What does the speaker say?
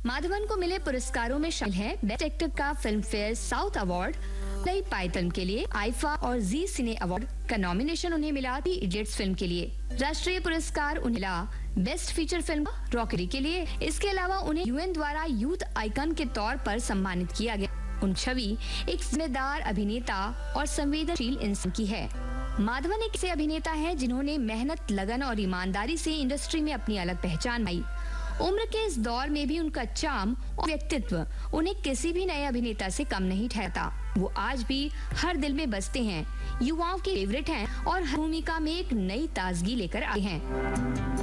माधवन को मिले पुरस्कारों में शामिल है बेस्ट एक्टर का फिल्म फेयर साउथ अवार्ड, नई पाइथन के लिए आईफा और जी सिने अवार्ड का नॉमिनेशन उन्हें मिला थी इडियट्स फिल्म के लिए। राष्ट्रीय पुरस्कार उन्हें मिला बेस्ट फीचर फिल्म रॉकेरी के लिए। इसके अलावा उन्हें यूएन द्वारा यूथ आइकन के तौर पर सम्मानित किया गया। उन छवि एक जिम्मेदार अभिनेता और संवेदनशील इंसान की है। माधवन एक ऐसे अभिनेता है जिन्होंने मेहनत, लगन और ईमानदारी से इंडस्ट्री में अपनी अलग पहचान बनाई। उम्र के इस दौर में भी उनका चार्म और व्यक्तित्व उन्हें किसी भी नए अभिनेता से कम नहीं ठहरता। वो आज भी हर दिल में बसते हैं, युवाओं के फेवरेट हैं और हर भूमिका में एक नई ताजगी लेकर आए हैं।